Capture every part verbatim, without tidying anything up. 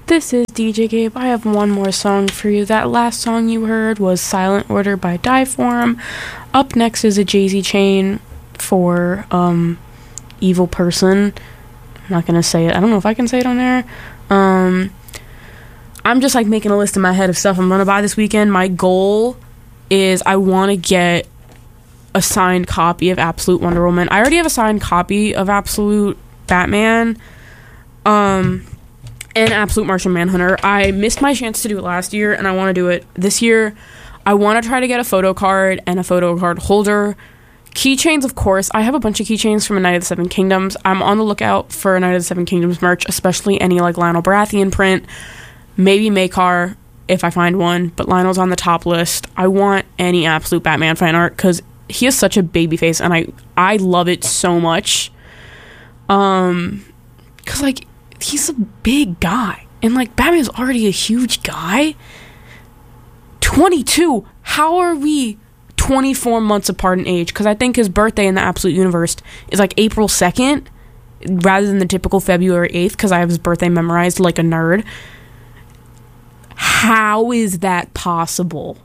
This is D J Gabe. I have one more song for you. That last song you heard was Silent Order by Dieform. Up next is a Jay-Z chain for um, Evil Person. I'm not going to say it. I don't know if I can say it on there. Um, I'm just like making a list in my head of stuff I'm going to buy this weekend. My goal is I want to get a signed copy of Absolute Wonder Woman. I already have a signed copy of Absolute Batman. Um... and Absolute Martian Manhunter. I missed my chance to do it last year, and I want to do it this year. I want to try to get a photo card and a photo card holder. Keychains, of course. I have a bunch of keychains from A Night of the Seven Kingdoms. I'm on the lookout for A Night of the Seven Kingdoms merch, especially any like Lionel Baratheon print. Maybe Maekar, if I find one, but Lionel's on the top list. I want any Absolute Batman fan art, because he is such a baby face, and I, I love it so much. Um, because, like, he's a big guy, and like Batman's already a huge guy. twenty-two. How are we twenty-four months apart in age? Because I think his birthday in the Absolute Universe is like April second rather than the typical February eighth, because I have his birthday memorized like a nerd. How is that possible?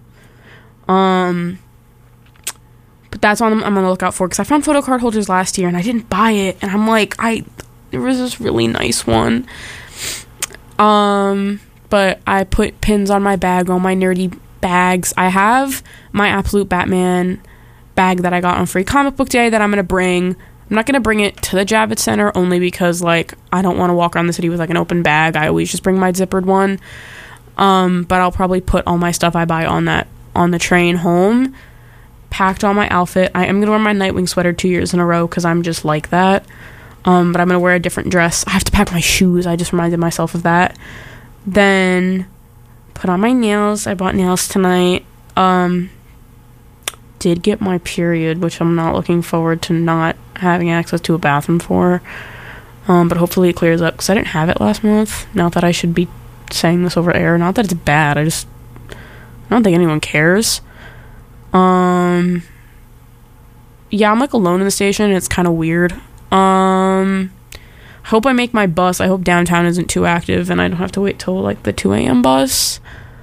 Um but that's what I'm, I'm on the lookout for, because I found photo card holders last year and I didn't buy it, and I'm like, I there was this really nice one. Um, but I put pins on my bag, all my nerdy bags. I have my Absolute Batman bag that I got on Free Comic Book Day that I'm going to bring. I'm not going to bring it to the Javits Center, only because, like, I don't want to walk around the city with, like, an open bag. I always just bring my zippered one. Um, but I'll probably put all my stuff I buy on that, on the train home. Packed all my outfit. I am going to wear my Nightwing sweater two years in a row, because I'm just like that. Um, but I'm going to wear a different dress. I have to pack my shoes. I just reminded myself of that. Then put on my nails. I bought nails tonight. Um, did get my period, which I'm not looking forward to not having access to a bathroom for. Um, but hopefully it clears up, because I didn't have it last month. Not that I should be saying this over air. Not that it's bad. I just... I don't think anyone cares. Um... Yeah, I'm like alone in the station. It's kind of weird. Um, I hope I make my bus. I hope downtown isn't too active and I don't have to wait till like the two a.m. bus.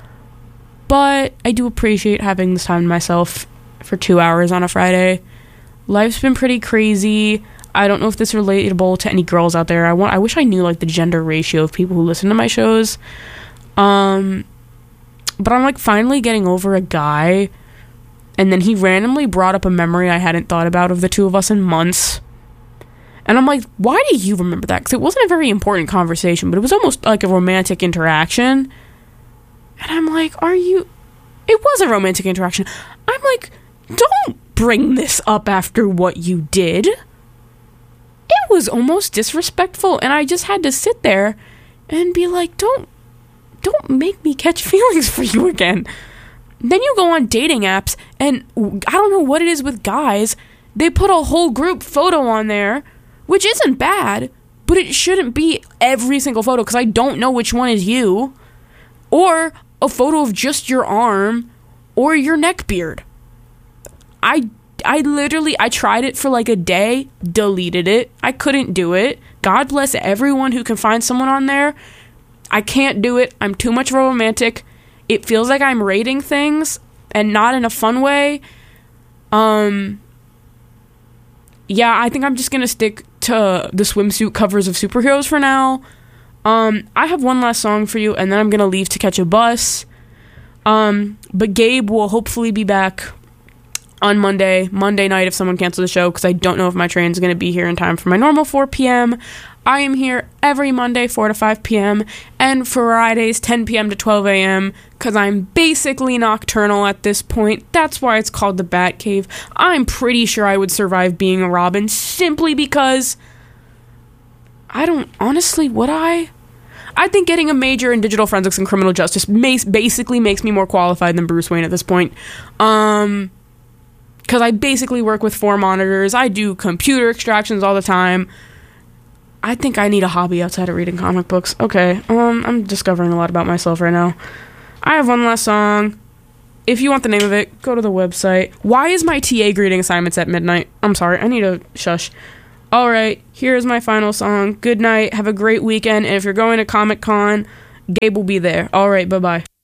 But I do appreciate having this time to myself for two hours on a Friday. Life's been pretty crazy. I don't know if this is relatable to any girls out there. I want. I wish I knew like the gender ratio of people who listen to my shows. Um, but I'm like finally getting over a guy, and then he randomly brought up a memory I hadn't thought about of the two of us in months. And I'm like, why do you remember that? Because it wasn't a very important conversation, but it was almost like a romantic interaction. And I'm like, are you... It was a romantic interaction. I'm like, don't bring this up after what you did. It was almost disrespectful. And I just had to sit there and be like, don't, don't make me catch feelings for you again. Then you go on dating apps, and I don't know what it is with guys. They put a whole group photo on there, which isn't bad, but it shouldn't be every single photo, because I don't know which one is you. Or a photo of just your arm or your neck beard. I, I literally, I tried it for like a day, deleted it. I couldn't do it. God bless everyone who can find someone on there. I can't do it. I'm too much of a romantic. It feels like I'm rating things, and not in a fun way. Um... Yeah, I think I'm just going to stick to the swimsuit covers of superheroes for now. Um, I have one last song for you, and then I'm going to leave to catch a bus. Um, but Gabe will hopefully be back on Monday, Monday night if someone cancels the show, because I don't know if my train's going to be here in time for my normal four p.m. I am here every Monday, four to five p.m., and Fridays, ten p.m. to twelve a.m., because I'm basically nocturnal at this point. That's why it's called the Bat Cave. I'm pretty sure I would survive being a Robin, simply because... I don't... Honestly, would I? I think getting a major in digital forensics and criminal justice makes, basically makes me more qualified than Bruce Wayne at this point. Um... Because I basically work with four monitors. I do computer extractions all the time. I think I need a hobby outside of reading comic books. Okay, um, I'm discovering a lot about myself right now. I have one last song. If you want the name of it, go to the website. Why is my T A grading assignments at midnight? I'm sorry, I need to shush. All right, here's my final song. Good night. Have a great weekend. And if you're going to Comic Con, Gabe will be there. All right, bye-bye.